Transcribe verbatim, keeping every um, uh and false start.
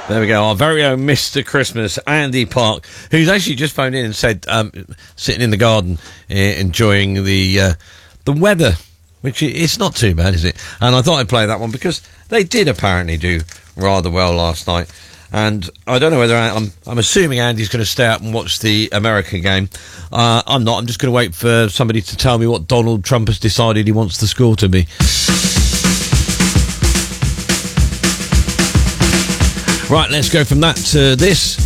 There we go, our very own Mister Christmas, Andy Park, who's actually just phoned in and said, um, sitting in the garden, uh, enjoying the uh, the weather, which it's not too bad, is it? And I thought I'd play that one because they did apparently do rather well last night. And I don't know whether I, I'm, I'm assuming Andy's going to stay up and watch the America game. Uh, I'm not. I'm just going to wait for somebody to tell me what Donald Trump has decided he wants the score to be. Right, let's go from that to this.